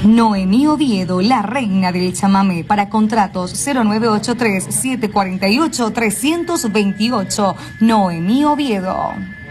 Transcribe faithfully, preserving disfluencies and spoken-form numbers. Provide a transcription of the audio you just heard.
Noemí Oviedo, la reina del chamamé. Para contratos cero nueve ocho tres, siete cuatro ocho, tres dos ocho. Noemí Oviedo.